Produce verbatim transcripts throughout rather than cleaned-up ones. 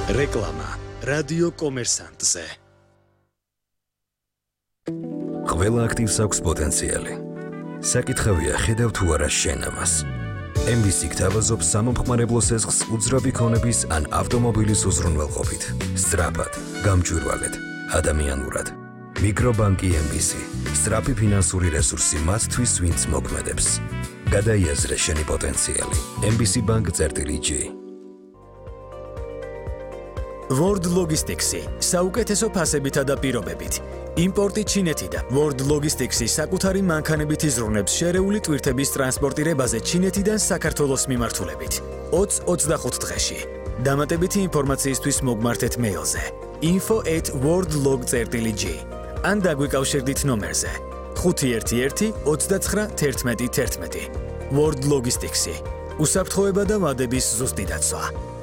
რეკლამა რადიო კომერსანტზე. ყველა აქტივს აქვს პოტენციალი. საკითხავია ხედავ თუ არა შენ ამას. ემ ბი სი გთავაზობს სამომხმარებლო სესხს უძრავი ქონების ან ავტომობილის უზრუნველყოფით. სწრაფად, გამჭვირვალედ, ადამიანურად. მიკრობანკი ემ ბი სი. სწრაფი ფინანსური რესურსი მათთვის, ვინც მოქმედებს. გადაიაზრე შენი პოტენციალი. ემ ბი სი Bank წერტილი ჯი. World Logistics-ი საუკეთესო ფასებითა და პირობებით. იმპორტი ჩინეთიდან. World Logistics-ი საკუთარი მანქანებით იზრუნებს შერეული ტვირთების ტრანსპორტირებაზე ჩინეთიდან საქართველოს მიმართულებით. ოცი ოცდახუთ დღეში. დამატებითი ინფორმაციისთვის მოგმართეთ მეილზე info at worldlog წერტილი ჯი ან დაგვიკავშირდით ნომერზე ხუთი ერთი ერთი ოცდაცხრა თერთმეტი თერთმეტი. World Logistics-ი უსაფრთხოება და ვადების ზუსტი დაცვა.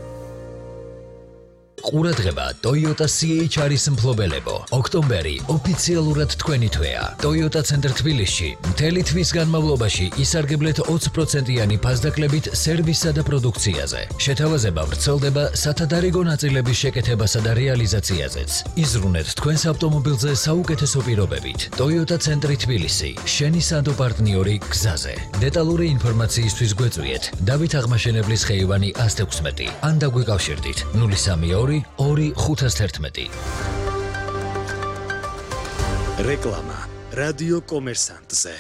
ყურადღება Toyota სი ეიჩ არ-ის მფლობელებო. ოქტომბერი ოფიციალურად თქვენი თვეა. Toyota ცენტრ თბილისში მთელი თვის განმავლობაში ისარგებლეთ ოცი პროცენტიანი ფასდაკლებით სერვისსა და პროდუქციაზე. შეთავაზება ვრცელდება სათადარიგო ნაწილების შეკეთებასა და რეალიზაციაზეც. იზრუნეთ თქვენს ავტომობილზე საუკეთესო პირობებით. Toyota ცენტრი თბილისი, შენი სანდო პარტნიორი გზაზე. დეტალური ინფორმაციისთვის გვეწვიეთ დავით აღმაშენებლის ხეივანი ას თექვსმეტი ან დაგვიკავშირდით ნული სამი ორი ორი ხუთას თერთმეტი. რეკლამა რადიო კომერსანტზე.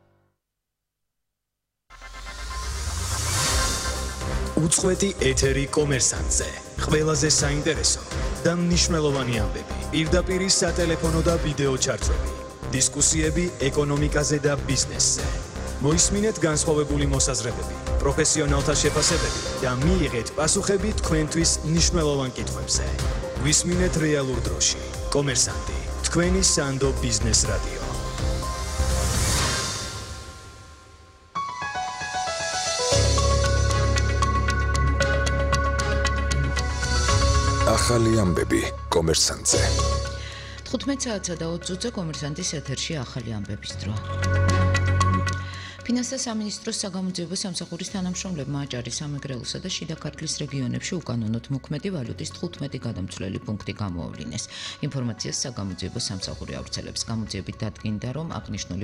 უწყვეტი ეთერი კომერსანტზე. ყველაზე საინტერესო და მნიშვნელოვანი ამბები. პირდაპირი სატელეფონო და ვიდეო ჩარტვები. დისკუსიები ეკონომიკაზე და ბიზნესზე. მოისმინეთ განსხვავებული მოსაზრებები, პროფესიონალთა შეფასებები და მიიღეთ პასუხები თქვენთვის მნიშვნელოვან კითხვებზე. გვისმინეთ რეალურ დროში. კომერსანტი, თქვენი სანდო ბიზნეს რადიო. ახალი ამბები კომერსანტზე. თხუთმეტ საათსა და ოცი წუთზე კომერსანტის ეთერში ახალი ამბების დრო. ფინანსთა სამინისტროს საგამოძიებო სამსახურის თანამშრომლებმა აჭარის, სამეგრელოსა და შიდა ქართლის რეგიონებში უკანონოდ მოქმედი ვალუტის თხუთმეტი გადამცვლელი პუნქტი გამოავლინეს. ინფორმაციას საგამოძიებო სამსახური ავრცელებს. გამოძიებით დადგინდა, რომ აღნიშნული